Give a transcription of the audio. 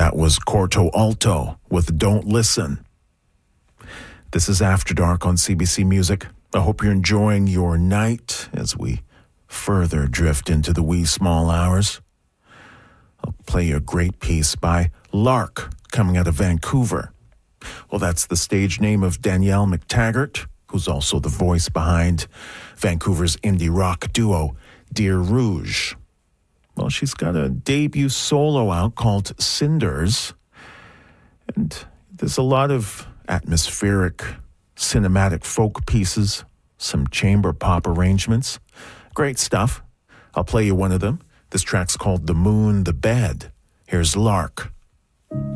That was Corto Alto with Don't Listen. This is After Dark on CBC Music. I hope you're enjoying your night as we further drift into the wee small hours. I'll play you a great piece by Lark, coming out of Vancouver. Well, that's the stage name of Danielle McTaggart, who's also the voice behind Vancouver's indie rock duo, Dear Rouge. Well, she's got a debut solo out called Cinders, and there's a lot of atmospheric, cinematic folk pieces, some chamber pop arrangements. Great stuff. I'll play you one of them. This track's called The Moon, the Bed. Here's Lark.